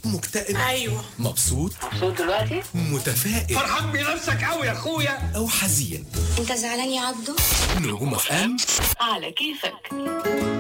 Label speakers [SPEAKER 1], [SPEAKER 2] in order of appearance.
[SPEAKER 1] مكتئب؟
[SPEAKER 2] ايوه.
[SPEAKER 1] مبسوط
[SPEAKER 3] دلوقتي؟
[SPEAKER 1] متفائل؟
[SPEAKER 4] فرحان بنفسك قوي يا اخويا
[SPEAKER 1] او حزين؟
[SPEAKER 2] انت زعلان يا عبدو؟
[SPEAKER 1] نجوم اف ام
[SPEAKER 3] على كيفك.